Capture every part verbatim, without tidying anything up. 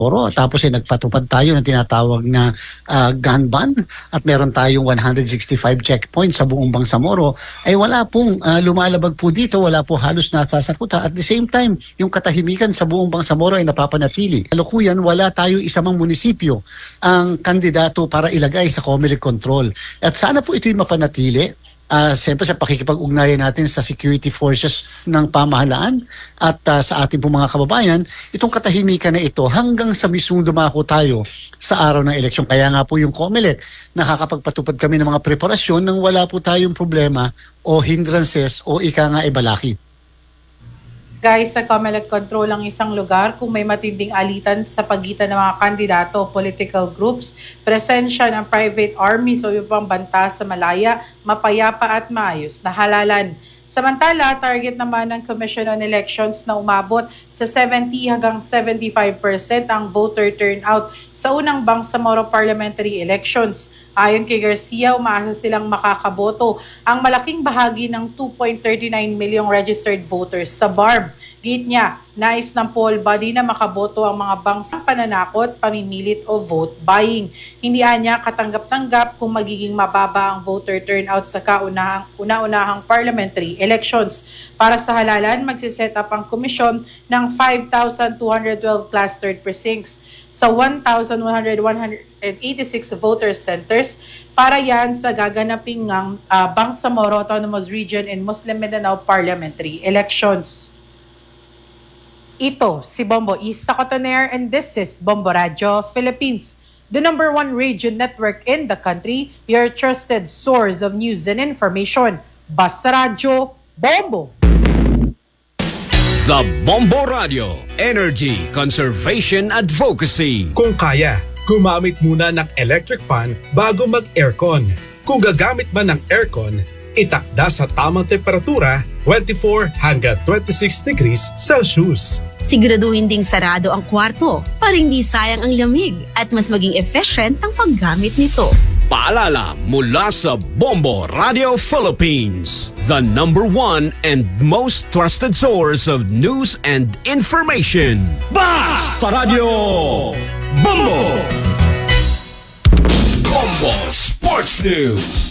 Oro, tapos ay nagpatupad tayo ng tinatawag na uh, gun ban at meron tayong one hundred sixty-five checkpoints sa buong Bangsamoro, ay wala pong uh, lumalabag po dito, wala po halos nasasakuta. At the same time, yung katahimikan sa buong Bangsamoro ay napapanatili. Kalukuyan, wala tayo isamang munisipyo ang kandidato para ilagay sa Comelec control. At sana po ito'y mapanatili. Uh, siyempre sa pakikipag-ugnayan natin sa security forces ng pamahalaan at uh, sa ating pong mga kababayan, itong katahimikan na ito hanggang sa mismong dumako tayo sa araw ng eleksyon. Kaya nga po yung Comelec, nakakapagpatupad kami ng mga preparasyon nang wala po tayong problema o hindrances o ika nga ibalakid. Guys, sa Comelec control ang isang lugar kung may matinding alitan sa pagitan ng mga kandidato, political groups, presensya ng private armies o ibang banta sa malaya, mapayapa at maayos na halalan. Samantala, target naman ng Commission on Elections na umabot sa seventy hanggang seventy-five percent ang voter turnout sa unang Bangsamoro Parliamentary Elections. Ayon kay Garcia, umaasa silang makakaboto ang malaking bahagi ng two point three nine million registered voters sa B A R M. Git niya, nais ng poll body na makaboto ang mga bangsang pananakot, pamimilit o vote buying. Hindi niya katanggap-tanggap kung magiging mababa ang voter turnout sa kaunahang una-unahang parliamentary elections. Para sa halalan, magsiset up ang komisyon ng five thousand two hundred twelve clustered precincts sa one thousand one hundred eighty-six voter centers para yan sa gaganaping ng uh, Bangsamoro Autonomous Region and Muslim Mindanao parliamentary elections. Ito si Bombo Isa Cotoner and this is Bombo Radio Philippines, the number one radio network in the country, your trusted source of news and information. Basta Radio Bombo! The Bombo Radio, Energy Conservation Advocacy. Kung kaya, gumamit muna ng electric fan bago mag-aircon. Kung gagamit man ng aircon, itakda sa tamang temperatura, twenty-four hanggang twenty-six degrees Celsius. Siguraduhin ding sarado ang kwarto para hindi sayang ang lamig at mas maging efficient ang paggamit nito. Paalala mula sa Bombo Radio Philippines, the number one and most trusted source of news and information. Basta Radio Bombo! Bombo Sports News.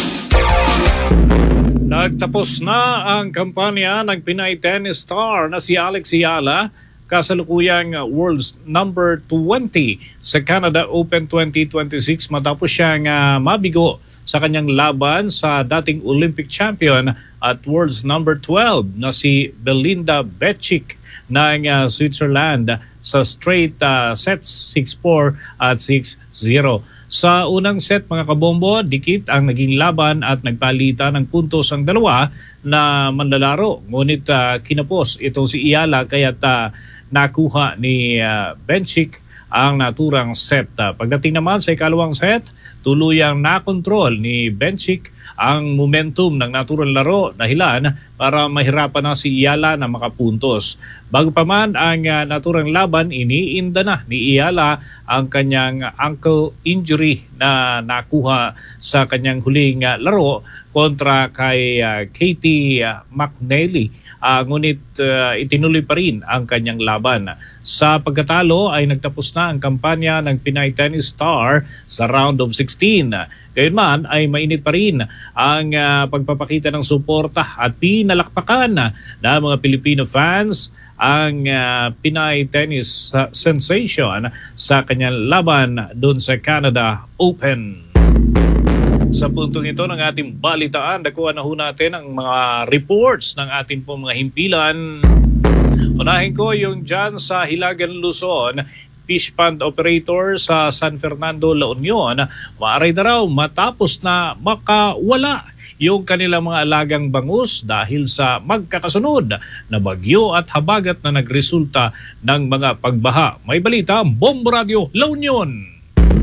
Nagtapos na ang kampanya ng Pinay tennis star na si Alex Ayala, kasalukuyang world's number twenty sa Canada Open twenty twenty-six matapos siyang uh, mabigo sa kanyang laban sa dating Olympic champion at world's number twelve na si Belinda Bencic ng uh, Switzerland sa straight uh, sets six four at six zero. Sa unang set mga kabombo, dikit ang naging laban at nagpalitan ng puntos ang dalawa na manlalaro. Ngunit uh, kinapos itong si Ayala kaya't uh, nakuha ni uh, Bencic ang naturang set. Uh, pagdating naman sa ikalawang set, tuluyang nakontrol ni Bencic ang momentum ng naturang laro dahilan para mahirapan na si Ayala na makapuntos. Bago pa man ang uh, naturang laban, iniinda na ni Ayala ang kanyang ankle injury na nakuha sa kanyang huling uh, laro kontra kay uh, Katie uh, McNally. Uh, ngunit uh, itinuloy pa rin ang kanyang laban. Sa pagkatalo ay nagtapos na ang kampanya ng Pinay tennis star sa round of sixteen. Gayunman ay mainit pa rin ang uh, pagpapakita ng suporta at pinalakpakan ng mga Filipino fans ang uh, Pinay tennis uh, sensation sa kanyang laban doon sa Canada Open. Sa puntong ito ng ating balitaan, nakuha na ho natin ang mga reports ng ating po mga himpilan. Unahin ko yung dyan sa Hilagan, Luzon, fish pond operator sa San Fernando, La Union. Maaray na raw matapos na makawala yung kanilang mga alagang bangus dahil sa magkakasunod na bagyo at habagat na nagresulta ng mga pagbaha. May balita, Bombo Radio, La Union.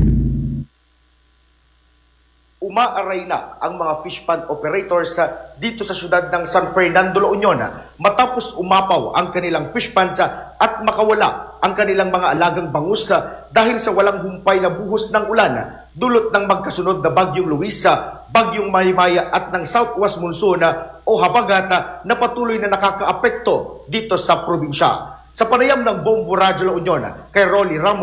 Umaaray na ang mga fish pond operators sa, dito sa syudad ng San Fernando, La Union matapos umapaw ang kanilang fish ponds at makawala ang kanilang mga alagang bangus dahil sa walang humpay na buhos ng ulan dulot ng magkasunod na bagyong Luisa, bagyong Maymaya at ng southwest monsoon o habagata na patuloy na nakakaapekto dito sa probinsya. Sa panayam ng Bombo Radyo La Union kay Rolly Ramos,